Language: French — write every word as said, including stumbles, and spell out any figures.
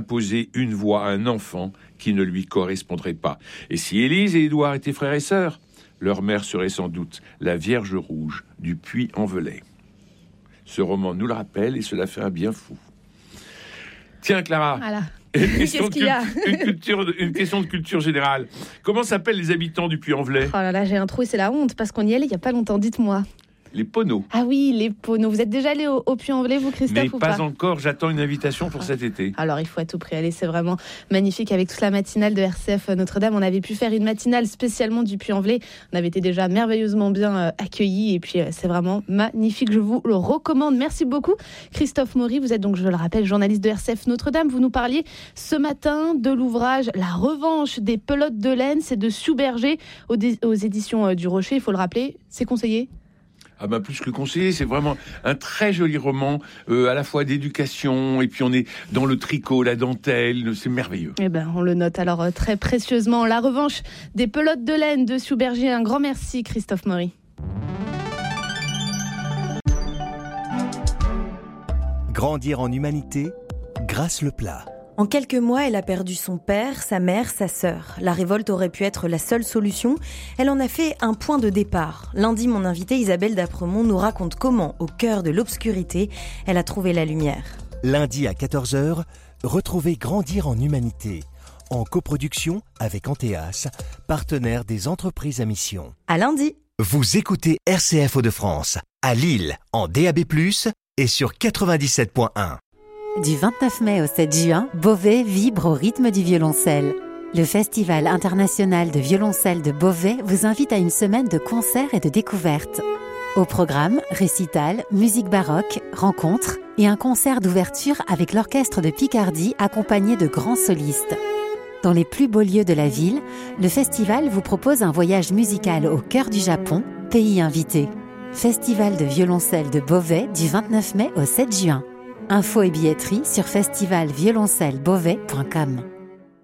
imposer une voix à un enfant qui ne lui correspondrait pas. Et si Élise et Édouard étaient frères et sœurs, leur mère serait sans doute la Vierge Rouge du Puy-en-Velay. Ce roman nous le rappelle et cela fait un bien fou. Tiens, Clara, Voilà. une, question Qu'est-ce qu'il y a de, une, culture, une question de culture générale. Comment s'appellent les habitants du Puy-en-Velay ? Oh là là, j'ai un trou et c'est la honte parce qu'on y allait il n'y a pas longtemps, dites-moi. Les Poneaux. Ah oui, les Poneaux. Vous êtes déjà allé au, au Puy-en-Velay, vous, Christophe, Mais ou pas pas encore, j'attends une invitation pour cet été. Alors, il faut à tout prix aller, c'est vraiment magnifique. Avec toute la matinale de R C F Notre-Dame, on avait pu faire une matinale spécialement du Puy-en-Velay. On avait été déjà merveilleusement bien euh, accueillis et puis euh, c'est vraiment magnifique. Je vous le recommande. Merci beaucoup, Christophe Maury. Vous êtes donc, je le rappelle, journaliste de R C F Notre-Dame. Vous nous parliez ce matin de l'ouvrage La revanche des pelotes de laine. C'est de Sue Berger aux, dé- aux éditions euh, du Rocher. Il faut le rappeler, c'est conseillé. Ah ben plus que conseillé, c'est vraiment un très joli roman, euh, à la fois d'éducation, et puis on est dans le tricot, la dentelle, c'est merveilleux. Eh ben, on le note alors euh, très précieusement. La revanche des pelotes de laine de Sue Berger. Un grand merci, Christophe Maury. Grandir en humanité, Grâce Leplat. En quelques mois, elle a perdu son père, sa mère, sa sœur. La révolte aurait pu être la seule solution. Elle en a fait un point de départ. Lundi, mon invitée Isabelle d'Apremont nous raconte comment, au cœur de l'obscurité, elle a trouvé la lumière. Lundi à quatorze heures, retrouvez Grandir en humanité, en coproduction avec Anteas, partenaire des entreprises à mission. À lundi. Vous écoutez R C F Hauts-de-France, à Lille, en D A B plus, et sur quatre-vingt-dix-sept point un. Du vingt-neuf mai au sept juin, Beauvais vibre au rythme du violoncelle. Le Festival international de violoncelle de Beauvais vous invite à une semaine de concerts et de découvertes. Au programme, récital, musique baroque, rencontres et un concert d'ouverture avec l'orchestre de Picardie accompagné de grands solistes. Dans les plus beaux lieux de la ville, le festival vous propose un voyage musical au cœur du Japon, pays invité. Festival de violoncelle de Beauvais du vingt-neuf mai au sept juin. Infos et billetterie sur festival violoncelle beauvais point com.